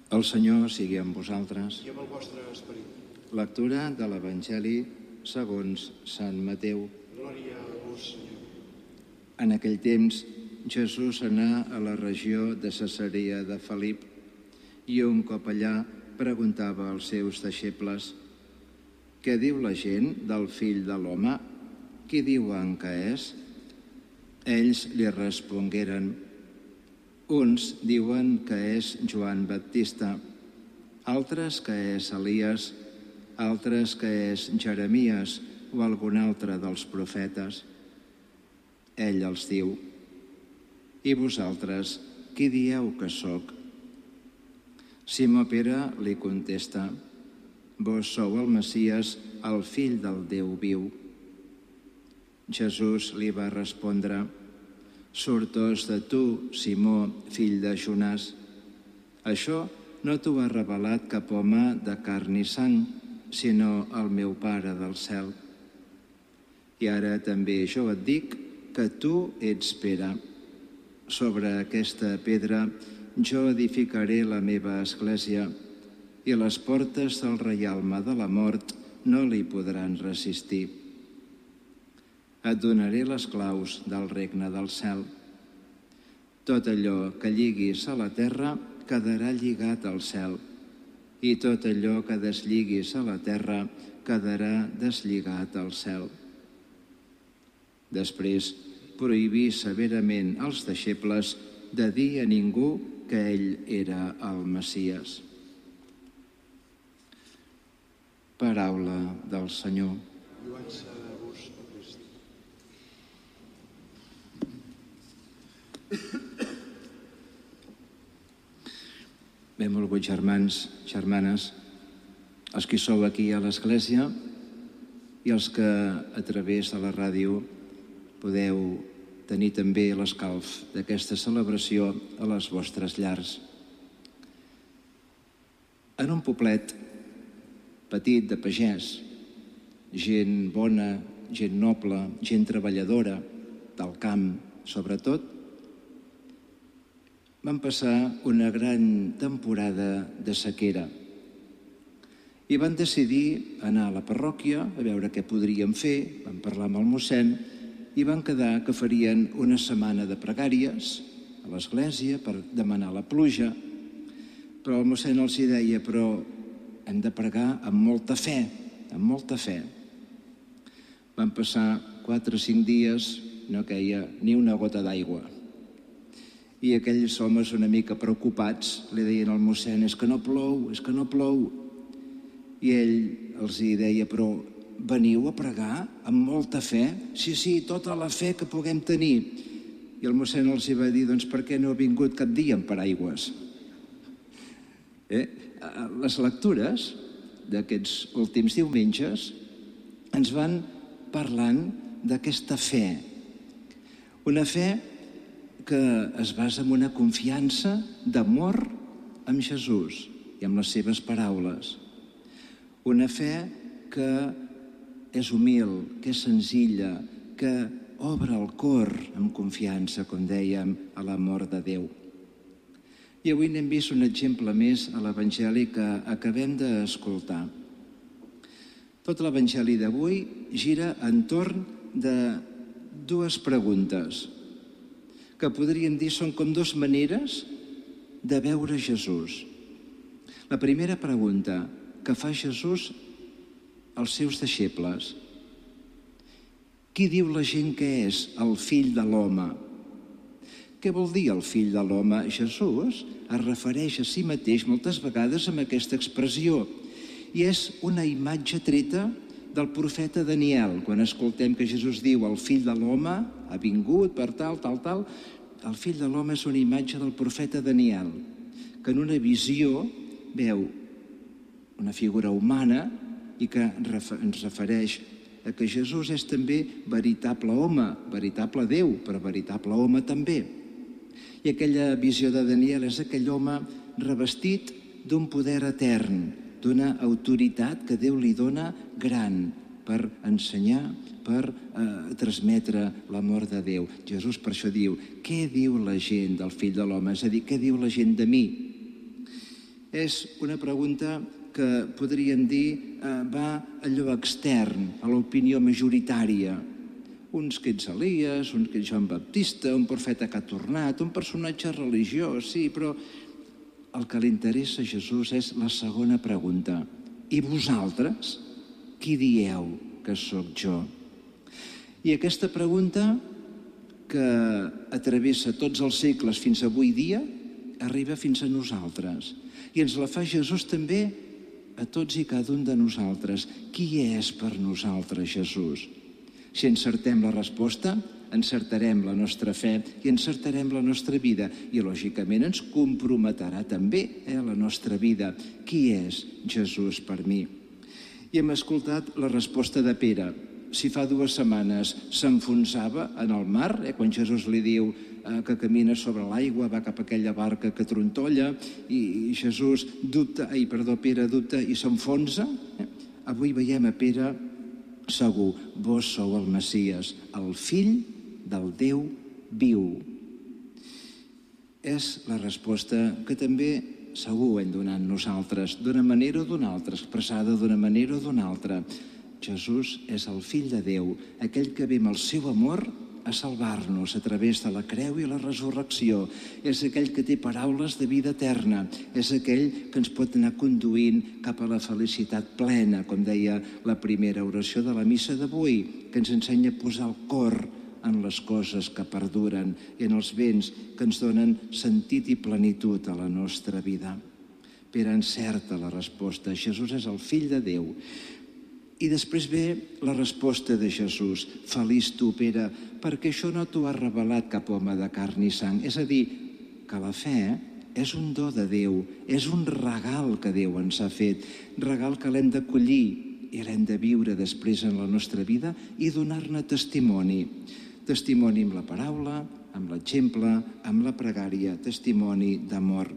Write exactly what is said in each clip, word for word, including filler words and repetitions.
El Senyor sigui amb vosaltres. I amb el vostre esperit. Lectura de l'Evangeli segons Sant Mateu. Glòria a vos, Senyor. En aquell temps, Jesús anà a la regió de Cesarea de Felip i un cop allà preguntava als seus deixebles: «Què diu la gent del Fill de l'Home? Qui diuen que és?» Ells li respongueren: «Uns diuen que és Joan Baptista, altres que és Elies, altres que és Jeremies o algun altre dels profetes». Ell els diu: «I vosaltres, qui dieu que sóc?» Simó Pere li contesta: «Vos sou el Messies, el Fill del Déu viu». Jesús li va respondre: «Sortós de tu, Simó, fill de Jonàs. Això no t'ho ha revelat cap home de carn i sang, sinó el meu Pare del cel. I ara també jo et dic que tu ets Pere. Sobre aquesta pedra jo edificaré la meva església, i les portes del reialme de la mort no li podran resistir. Et donaré les claus del regne del cel. Tot allò que lliguis a la terra quedarà lligat al cel, i tot allò que deslligis a la terra quedarà deslligat al cel». Després prohibí severament als deixebles de dir a ningú que ell era el Messies. Paraula del Senyor. Lloança a vos, o Crist. Benvolguts germans, germanes, els que sou aquí a l'Església i els que a través de la ràdio podeu tenir també l'escalf d'aquesta celebració a les vostres llars. En un poblet petit de pagès, gent bona, gent noble, gent treballadora, del camp sobretot, van passar una gran temporada de sequera i van decidir anar a la parròquia a veure què podrien fer. Van parlar amb el mossèn i van quedar que farien una setmana de pregàries a l'església per demanar la pluja, però el mossèn els hi deia: però hem de pregar amb molta fe, amb molta fe. Van passar quatre o cinc dies, no queia ni una gota d'aigua. I aquells homes una mica preocupats li deien al mossèn: és que no plou, és que no plou. I ell els hi deia: però veniu a pregar amb molta fe? Sí, sí, tota la fe que puguem tenir. I el mossèn els hi va dir: doncs per què no ha vingut cap dia amb paraigües? Eh? Les lectures d'aquests últims diumenges ens van parlant d'aquesta fe. Una fe que es basa en una confiança d'amor amb Jesús i amb les seves paraules. Una fe que és humil, que és senzilla, que obre el cor amb confiança, com dèiem, a l'amor de Déu. I avui n'hem vist un exemple més a l'Evangeli que acabem d'escoltar. Tot l'Evangeli d'avui gira entorn de dues preguntes que podríem dir són com dues maneres de veure Jesús. La primera pregunta que fa Jesús als seus deixebles: qui diu la gent que és el Fill de l'Home? Què vol dir el Fill de l'Home? Jesús es refereix a si mateix moltes vegades amb aquesta expressió i és una imatge treta del profeta Daniel. Quan escoltem que Jesús diu el Fill de l'Home ha vingut per tal, tal, tal, el Fill de l'Home és una imatge del profeta Daniel, que en una visió veu una figura humana i que ens refereix a que Jesús és també veritable home, veritable Déu, però veritable home també. I aquella visió de Daniel és aquell home revestit d'un poder etern, d'una autoritat que Déu li dona gran per ensenyar, per eh, transmetre l'amor de Déu. Jesús per això diu: què diu la gent del Fill de l'Home? És a dir, què diu la gent de mi? És una pregunta que podríem dir eh, va allò extern, a l'opinió majoritària. Uns que ets Elies, uns que ets Joan Baptista, un profeta que ha tornat, un personatge religiós, sí, però el que li interessa a Jesús és la segona pregunta. I vosaltres, qui dieu que sóc jo? I aquesta pregunta, que travessa tots els segles fins avui dia, arriba fins a nosaltres. I ens la fa Jesús també a tots i cada un de nosaltres. Qui és per nosaltres Jesús? Si encertem la resposta, encertarem la nostra fe i encertarem la nostra vida. I, lògicament, ens comprometerà també eh, la nostra vida. Qui és Jesús per mi? I hem escoltat la resposta de Pere. Si fa dues setmanes s'enfonsava en el mar, eh, quan Jesús li diu eh, que camina sobre l'aigua, va cap a aquella barca que trontolla, i, i Jesús dubta, ai, perdó, Pere dubta i s'enfonsa, eh? Avui veiem a Pere segur, vos sou el Messies, el fill del Déu viu. És la resposta que també segur hem donat nosaltres, d'una manera o d'una altra, expressada d'una manera o d'una altra. Jesús és el fill de Déu, aquell que ve amb el seu amor a salvar-nos a través de la creu i la resurrecció. És aquell que té paraules de vida eterna. És aquell que ens pot anar conduint cap a la felicitat plena, com deia la primera oració de la missa d'avui, que ens ensenya a posar el cor en les coses que perduren i en els béns que ens donen sentit i plenitud a la nostra vida. Pere encerta la resposta. Jesús és el fill de Déu. I després ve la resposta de Jesús. Feliç tu, Pere, perquè això no t'ho ha revelat cap home de carn i sang. És a dir, que la fe és un do de Déu, és un regal que Déu ens ha fet, regal que l'hem d'acollir i l'hem de viure després en la nostra vida i donar-ne testimoni. Testimoni amb la paraula, amb l'exemple, amb la pregària, testimoni d'amor.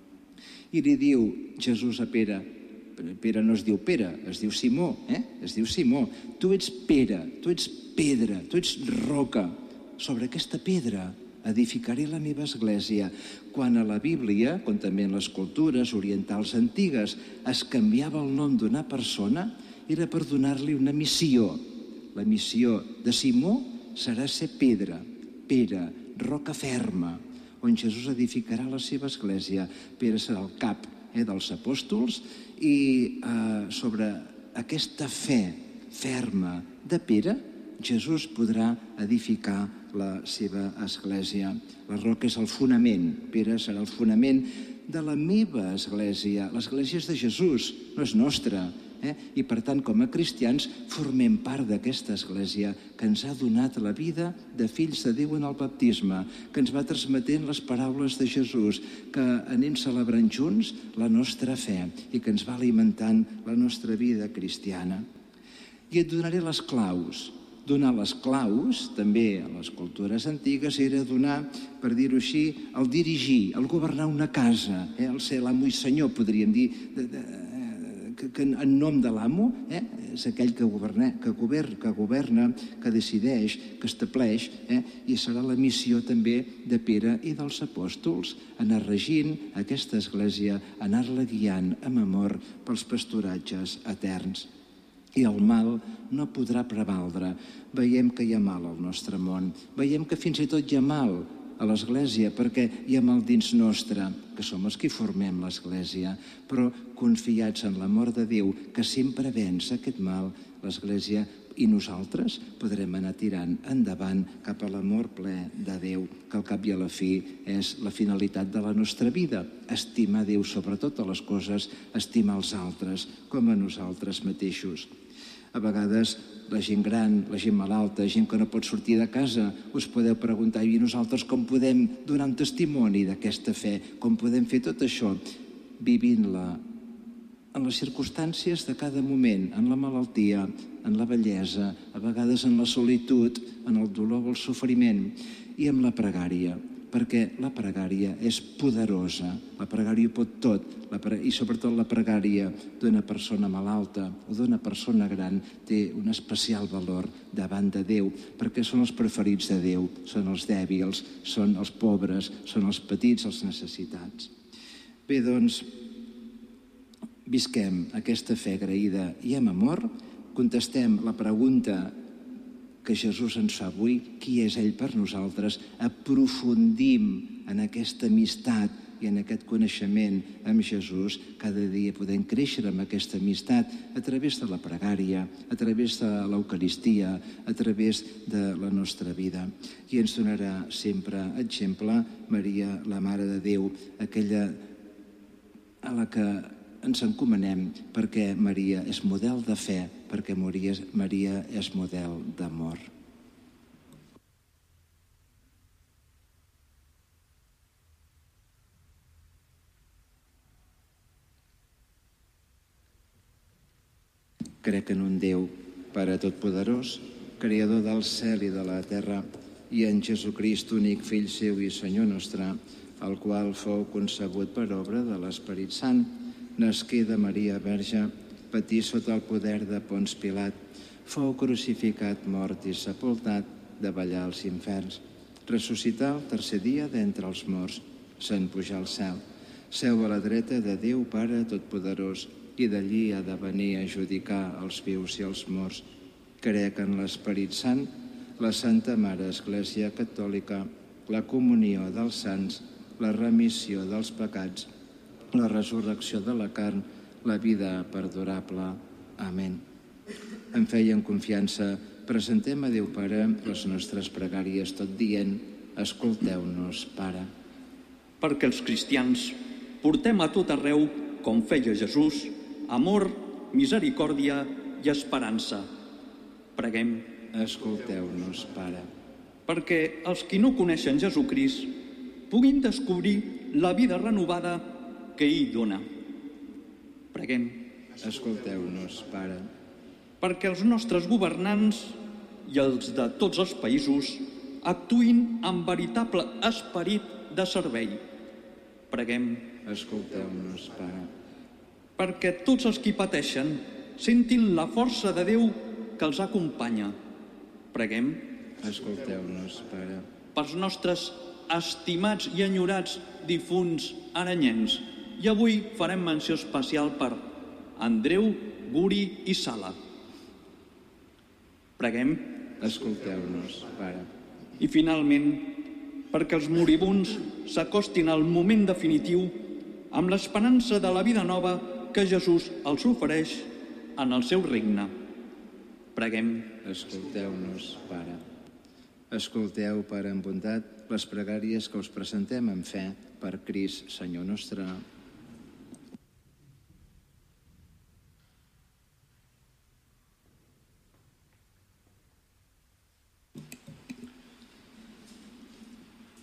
I li diu Jesús a Pere, Pere no es diu Pere, es diu Simó, eh? Es diu Simó. Tu ets Pere, tu ets pedra, tu ets roca. Sobre aquesta pedra edificaré la meva església. Quan a la Bíblia, com també en les cultures orientals antigues, es canviava el nom d'una persona, era per donar-li una missió. La missió de Simó serà ser pedra, Pere, roca ferma, on Jesús edificarà la seva església. Pere serà el cap eh, dels apòstols i eh, sobre aquesta fe ferma de Pere, Jesús podrà edificar la seva església. La roca és el fonament, Pere serà el fonament de la meva església. L'església és de Jesús, no és nostra. Eh? I per tant, com a cristians, formem part d'aquesta església que ens ha donat la vida de fills de Déu en el baptisme, que ens va transmetent les paraules de Jesús, que anem celebrant junts la nostra fe i que ens va alimentant la nostra vida cristiana. I et donaré les claus. Donar les claus, també a les cultures antigues, era donar, per dir-ho així, el dirigir, el governar una casa, eh? El ser l'amo i senyor, podríem dir, de, de, que, que en nom de l'amo eh? és aquell que governa, que, governa, que governa, que decideix, que estableix, eh? I serà la missió també de Pere i dels apòstols, anar regint aquesta església, anar-la guiant amb amor pels pasturatges eterns. I el mal no podrà prevaldre. Veiem que hi ha mal al nostre món. Veiem que fins i tot hi ha mal a l'Església, perquè hi ha mal dins nostre, que som els que formem l'Església, però confiats en l'amor de Déu, que sempre venç aquest mal, l'Església i nosaltres podrem anar tirant endavant cap a l'amor ple de Déu, que al cap i a la fi és la finalitat de la nostra vida. Estimar Déu sobre totes les coses, estimar els altres com a nosaltres mateixos. A vegades la gent gran, la gent malalta, gent que no pot sortir de casa, us podeu preguntar, i nosaltres com podem donar un testimoni d'aquesta fe? Com podem fer tot això? Vivint-la en les circumstàncies de cada moment, en la malaltia, en la vellesa, a vegades en la solitud, en el dolor o el sofriment, i amb la pregària, perquè la pregària és poderosa, la pregària ho pot tot, i sobretot la pregària d'una persona malalta o d'una persona gran té un especial valor davant de Déu, perquè són els preferits de Déu, són els dèbils, són els pobres, són els petits, els necessitats. Bé, doncs, visquem aquesta fe agraïda i amb amor, contestem la pregunta que Jesús ens fa avui, qui és ell per nosaltres, aprofundim en aquesta amistat i en aquest coneixement amb Jesús, cada dia podem créixer amb aquesta amistat a través de la pregària, a través de l'Eucaristia, a través de la nostra vida. I ens donarà sempre exemple Maria, la Mare de Déu, aquella a la que ens encomanem, perquè Maria és model de fe, perquè Maria és model d'amor. Crec en un Déu, Pare Totpoderós, Creador del cel i de la terra, i en Jesucrist, únic Fill seu i Senyor nostre, el qual fou concebut per obra de l'Esperit Sant, nasqué de Maria Verge, patí sota el poder de Pons Pilat, fou crucificat, mort i sepultat, davallar als inferns, ressuscitar el tercer dia d'entre els morts, se'n pujar al cel, seu a la dreta de Déu Pare Totpoderós, i d'allí ha de venir a judicar els vius i els morts. Crec en l'Esperit Sant, la Santa Mare Església Catòlica, la comunió dels sants, la remissió dels pecats, la resurrecció de la carn, la vida perdurable. Amén. En fe i en confiança presentem a Déu Pare les nostres pregàries, tot dient: escolteu-nos, Pare. Perquè els cristians portem a tot arreu, com feia Jesús, amor, misericòrdia i esperança. Preguem. Escolteu-nos, Pare. Perquè els qui no coneixen Jesucrist puguin descobrir la vida renovada que ell dona. Preguem. Escolteu-nos, Pare. Perquè els nostres governants i els de tots els països actuïn amb veritable esperit de servei. Preguem. Escolteu-nos, Pare. Perquè tots els qui pateixen sentin la força de Déu que els acompanya. Preguem. Escolteu-nos, Pare. Pels nostres estimats i enyorats difunts aranyencs. I avui farem menció especial per Andreu, Guri i Sala. Preguem. Escolteu-nos, Pare. I finalment, perquè els moribunds s'acostin al moment definitiu amb l'esperança de la vida nova que Jesús els ofereix en el seu regne. Preguem. Escolteu-nos, Pare. Escolteu, Pare, en bondat, les pregàries que us presentem en fe per Crist, Senyor nostre.